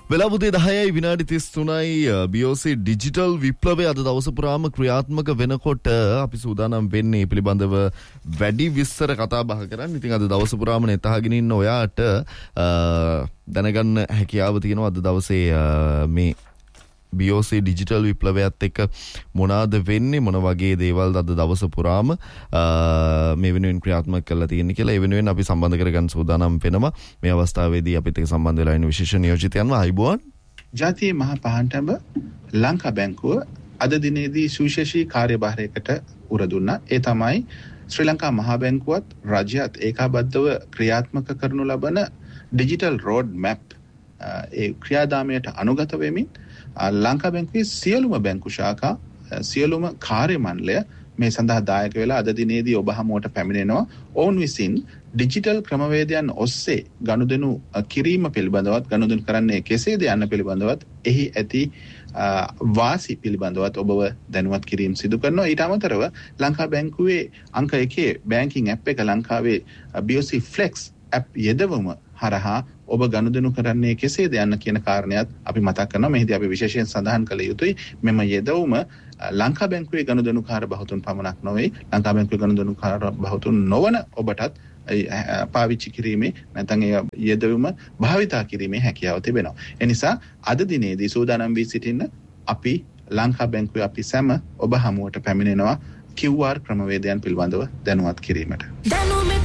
වෙලා පුතේ 10යි විනාඩි 33යි BOC ඩිජිටල් විප්ලවය අද දවස පුරාම ක්‍රියාත්මක වෙනකොට අපි සූදානම් වෙන්නේ පිළිබඳව වැඩි විස්තර කතා බහ කරන්න. ඉතින් අද දවස පුරාම net අහගෙන ඉන්න ඔයාට දැනගන්න හැකියාව තියෙනවා අද දවසේ මේ BOC ඩිජිටල් විප්ලවයත් එක්ක මොනවාද වෙන්නේ මොන වගේ දේවල් අද දවස පුරාම මේ වෙනුවෙන් ක්‍රියාත්මක කරලා තියෙන්නේ කියලා ඒ වෙනුවෙන් අපි සම්බන්ධ කරගන්න සූදානම් වෙනවා මේ අවස්ථාවේදී අපිත් එක්ක සම්බන්ධ වෙලා ඉන්න විශේෂ නියෝජිතයන්ව අයිබෝන් ජාතිය මහ පහන්ටඹ ලංකා බැංකුව අද දිනේදී සුවිශේෂී කාර්යභාරයකට උර දුන්නා. ඒ තමයි ශ්‍රී ලංකා මහ බැංකුවත් රජයත් ඒකාබද්ධව ක්‍රියාත්මක කරනු ලබන ඩිජිටල් රෝඩ් මැප් ඒ ක්‍රියාදාමයට අනුගත වෙමින් ලංකා බැංකුවේ සියලුම බැංකු ශාඛා සියලුම කාර්ය මණ්ඩලය මේ සඳහා දායක වෙලා අද දිනේදී ඔබ හමුවට පැමිණෙනවා. ඔවුන් විසින් ඩිජිටල් ක්‍රමවේදයන් ඔස්සේ ගනුදෙනු කිරීම පිළිබඳවත් ගනුදෙනු කරන්නේ කෙසේද යන්න පිළිබඳවත් එහි ඇති වාසි පිළිබඳවත් ඔබව දැනුවත් කිරීම සිදු කරනවා. ඊට අමතරව ලංකා බැංකුවේ අංක 1 බැංකින් ඇප් එක ලංකාවේ BOC Flex ඇප් යෙදවීම හරහා ඔබ ගනුදෙනු කරන්නේ කෙසේද යන්න කියන කාරණයක් අපි මතක් කරනවා. මෙහිදී අපි විශේෂයෙන් සඳහන් කළ යුතුයි මෙම යෙදවීම ලංකා බැංකුවේ ගනුදෙනුකාර බහුතුන් පමණක් නොවේ. ලංකා බැංකුවේ ගනුදෙනුකාර බහුතුන් නොවන ඔබටත් පාවිච්චි කිරීමේ නැත්නම් ඒ යෙදවීම භාවිතා කිරීමේ හැකියාව තිබෙනවා. ඒ නිසා අද දිනේදී සූදානම් වී සිටින්න අපි ලංකා බැංකුවේ අපි සැම ඔබ හමුවට පැමිණෙනවා QR ක්‍රමවේදයන් පිළිබඳව දැනුවත් කිරීමට.